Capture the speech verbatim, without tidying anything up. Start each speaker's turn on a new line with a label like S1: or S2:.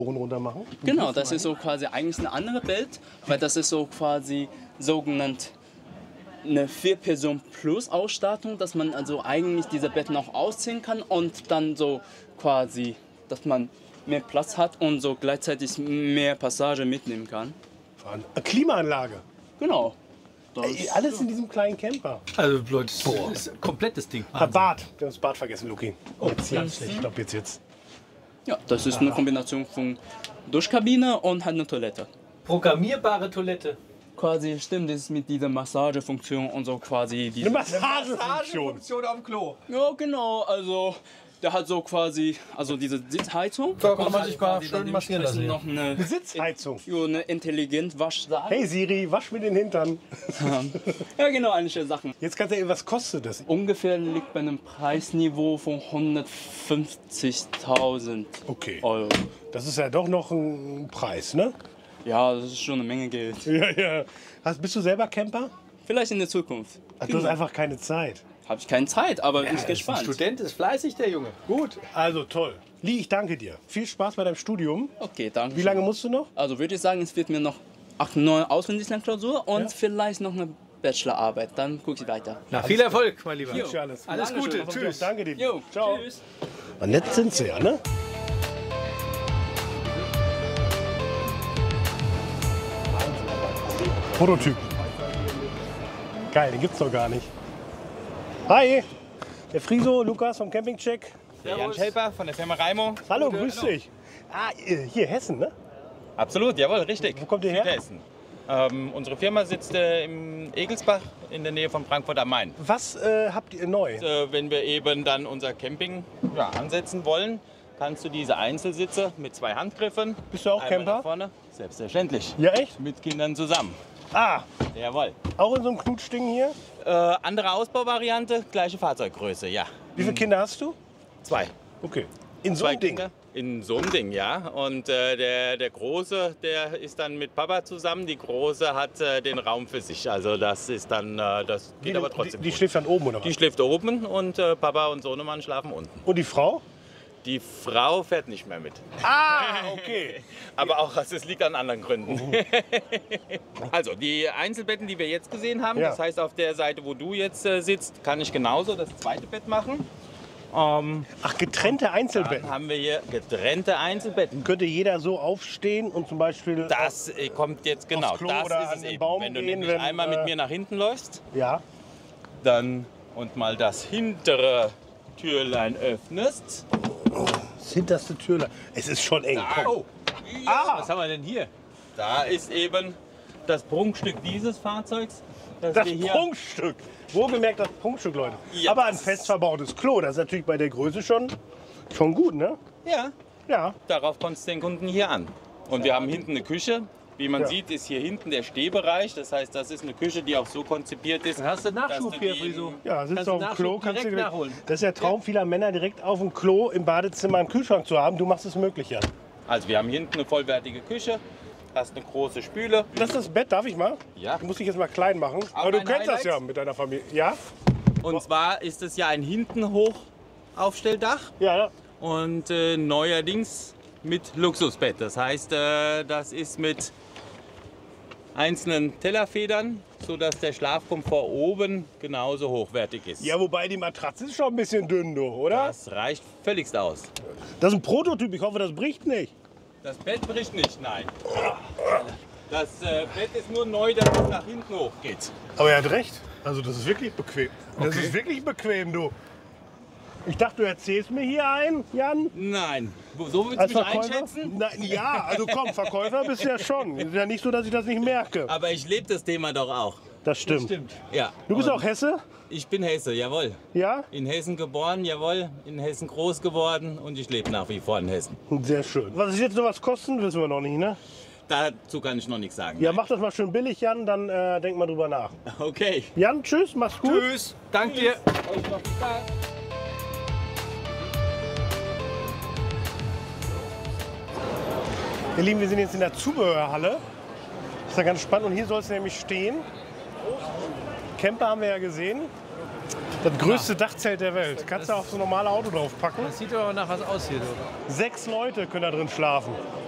S1: runter machen?
S2: Genau, das ist so quasi eigentlich eine andere Welt, weil das ist so quasi sogenannt eine Vier-Person-Plus-Ausstattung, dass man also eigentlich diese Betten auch ausziehen kann und dann so quasi, dass man mehr Platz hat und so gleichzeitig mehr Passage mitnehmen kann.
S1: Eine Klimaanlage.
S2: Genau.
S1: Ey, alles in diesem kleinen Camper.
S3: Also Leute, das ist ein komplettes Ding.
S1: Ah, Bad. Wir haben das Bad vergessen, Luki. Oh, jetzt hier. Ich glaube jetzt jetzt.
S2: Ja, das ist eine Kombination von Duschkabine und halt eine Toilette.
S3: Programmierbare Toilette.
S2: Quasi stimmt, das ist mit dieser Massagefunktion und so quasi diese
S1: Eine Massagefunktion.
S3: Massagefunktion am Klo.
S2: Ja, genau, also der hat so quasi, also diese Sitzheizung.
S3: Da kann man sich mal
S2: quasi
S3: schön
S2: dann
S3: massieren lassen.
S2: noch eine,
S1: Eine Sitzheizung.
S2: ja, eine intelligent Waschsaal.
S1: Hey Siri, wasch mir den Hintern.
S2: Ja, genau, einige Sachen.
S1: Jetzt kannst du ja, was kostet das?
S2: Ungefähr liegt bei einem Preisniveau von hundertfünfzigtausend
S1: Okay.
S2: Euro.
S1: Das ist ja doch noch ein Preis, ne?
S2: Ja, das ist schon eine Menge Geld.
S1: Ja, ja. Hast, bist du selber Camper?
S2: Vielleicht in der Zukunft.
S1: Ach, du hast einfach keine Zeit.
S2: Habe ich keine Zeit, aber bin ich gespannt.
S3: Student ist fleißig, der Junge.
S1: Gut, also toll. Lee, ich danke dir. Viel Spaß bei deinem Studium.
S2: Okay, danke.
S1: Wie lange musst du noch?
S2: Also würde ich sagen, es wird mir noch acht, neun Auswendiglerklausur und
S1: Ja.
S2: vielleicht noch eine Bachelorarbeit. Dann gucke ich weiter.
S3: Na, viel Erfolg, mein Lieber.
S2: Jo.
S1: Alles,
S3: Alles
S2: Dankeschön.
S3: Gute. Tschüss.
S1: Danke dir.
S2: Jo,
S1: Ciao.
S2: tschüss.
S1: Na, nett sind sie ja, ne? Prototyp. Geil, den gibt's doch gar nicht. Hi, der Friso, Lukas vom Campingcheck.
S4: Der Jan Schelper von der Firma Raimo.
S1: Hallo, grüß dich. Ah, hier Hessen, ne?
S4: Absolut, jawohl, richtig.
S1: Wo kommt ihr her?
S4: Südhessen. Ähm, unsere Firma sitzt äh, im Egelsbach in der Nähe von Frankfurt am Main.
S1: Was äh, habt ihr neu?
S4: Äh, wenn wir eben dann unser Camping ja, ansetzen wollen, kannst du diese Einzelsitze mit zwei Handgriffen.
S1: Bist du auch
S4: einmal
S1: Camper?
S4: nach vorne. Selbstverständlich.
S1: Ja, echt?
S4: Mit Kindern zusammen.
S1: Ah,
S4: Jawohl.
S1: auch in so einem Knutschding hier?
S4: Äh, andere Ausbauvariante, gleiche Fahrzeuggröße, ja.
S1: Wie viele Kinder hast du?
S4: Zwei.
S1: Okay. In so
S4: Zwei
S1: einem Ding?
S4: Kinder. In so einem Ding, ja. Und äh, der, der Große, der ist dann mit Papa zusammen. Die Große hat äh, den Raum für sich. Also das ist dann, äh, das geht
S1: Die,
S4: aber trotzdem
S1: die, die
S4: gut.
S1: schläft dann oben, oder was?
S4: Die schläft oben und äh, Papa und Sohnemann schlafen unten.
S1: Und die Frau?
S4: Die Frau fährt nicht mehr mit.
S1: Ah, okay.
S4: Aber auch, es liegt an anderen Gründen. Also die Einzelbetten, die wir jetzt gesehen haben,
S1: Ja.
S4: das heißt auf der Seite, wo du jetzt äh, sitzt, kann ich genauso das zweite Bett machen. Ähm,
S1: Ach, getrennte Einzelbetten.
S4: dann haben wir hier getrennte Einzelbetten.
S1: Könnte jeder so aufstehen und zum Beispiel...
S4: Das äh, kommt jetzt genau,
S1: Aufs Klo
S4: das
S1: oder
S4: ist
S1: an
S4: es
S1: den
S4: eben.
S1: Baum
S4: Wenn du
S1: gehen,
S4: nämlich
S1: wenn,
S4: einmal
S1: äh,
S4: mit mir nach hinten läufst,
S1: Ja.
S4: dann und mal das hintere Türlein öffnest.
S1: Das hinterste Türlein. Es ist schon eng. Komm.
S4: Oh,
S3: Ah, was haben wir denn hier?
S4: da ist eben das Prunkstück dieses Fahrzeugs. Das,
S1: Das
S4: wir hier
S1: Prunkstück. Wohlgemerkt das Prunkstück, Leute.
S4: Ja.
S1: Aber ein fest verbautes Klo. Das ist natürlich bei der Größe schon, schon gut, ne?
S4: Ja,
S1: Ja.
S4: darauf kommt es den Kunden hier an. Und wir haben hinten eine Küche. Wie man
S1: Ja.
S4: sieht, ist hier hinten der Stehbereich. Das heißt, das ist eine Küche, die auch so konzipiert ist.
S3: Dann hast du Nachschub
S4: dass
S3: hier,
S4: die-
S3: Friso.
S1: Ja, sitzt
S3: Kannst
S1: du
S3: du
S1: auf dem Klo,
S3: Nachschub
S1: kannst du
S3: direkt
S1: direkt,
S3: nachholen.
S1: das ist der Traum vieler Männer, direkt auf dem Klo im Badezimmer einen Kühlschrank zu haben. Du machst es möglich, ja.
S4: Also wir haben hinten eine vollwertige Küche. Hast eine große Spüle.
S1: Das ist das Bett, darf ich mal?
S4: Ja.
S1: Ich muss dich jetzt mal klein machen.
S4: Auch
S1: Aber du
S4: ein
S1: kennst das
S4: Highlight?
S1: ja mit deiner Familie. Ja?
S4: Und zwar ist es ja ein hinten Hochaufstelldach
S1: Ja, ja.
S4: und äh, neuerdings mit Luxusbett. Das heißt, äh, das ist mit einzelnen Tellerfedern, sodass der Schlafkomfort oben genauso hochwertig ist.
S1: Ja, wobei die Matratze ist schon ein bisschen dünn, du, oder?
S4: Das reicht völligst aus.
S1: Das ist ein Prototyp. Ich hoffe, das bricht nicht.
S4: Das Bett bricht nicht, nein. Das äh, Bett ist nur neu, dass es nach hinten hochgeht.
S1: Aber er hat recht. Also das ist wirklich bequem. Das ist wirklich bequem, du. Ich dachte, du erzählst mir hier ein, Jan.
S4: Nein. Wo- So willst
S1: Als
S4: du mich
S1: Verkäufer?
S4: einschätzen?
S1: Nein, ja, also komm, Verkäufer bist du ja schon. Ist ja nicht so, dass ich das nicht merke.
S4: Aber ich lebe das Thema doch auch.
S1: Das stimmt.
S3: Stimmt.
S4: Ja.
S1: Du bist
S4: Und
S1: auch Hesse?
S4: Ich bin Hesse, jawohl.
S1: Ja?
S4: In Hessen geboren, jawohl. In Hessen groß geworden und ich lebe nach wie vor in Hessen.
S1: Sehr schön. Was ist jetzt sowas kosten, wissen wir noch nicht, ne?
S4: Dazu kann ich noch nichts sagen.
S1: Ja, mach das mal schön billig, Jan, dann äh, denk mal drüber nach.
S4: Okay.
S1: Jan, tschüss, mach's gut.
S3: Tschüss. Dank dir.
S4: Euch noch bis dann.
S1: Ihr Lieben, wir sind jetzt in der Zubehörhalle. Das ist ja ganz spannend und hier soll es nämlich stehen. Camper haben wir ja gesehen. Das größte Dachzelt der Welt. Kannst du auf so ein normales Auto draufpacken.
S3: Das sieht aber nach was aus hier. Du.
S1: Sechs Leute können da drin schlafen.